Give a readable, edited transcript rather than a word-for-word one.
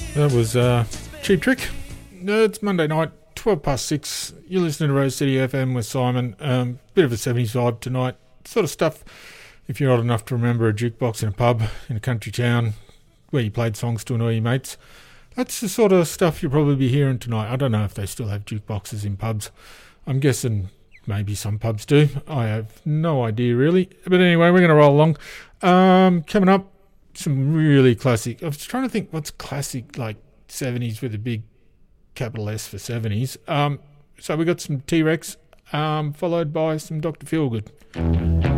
That was Cheap Trick. It's Monday night, 6:12. You're listening to Rose City FM with Simon. Bit of a 70s vibe tonight. Sort of stuff, if you're old enough to remember a jukebox in a pub in a country town where you played songs to annoy your mates. That's the sort of stuff you'll probably be hearing tonight. I don't know if they still have jukeboxes in pubs. I'm guessing maybe some pubs do. I have no idea really. But anyway, we're going to roll along. Coming up, some really classic. I was trying to think what's classic, like 70s with a big capital S for 70s. So we got some T-Rex, followed by some Dr. Feelgood.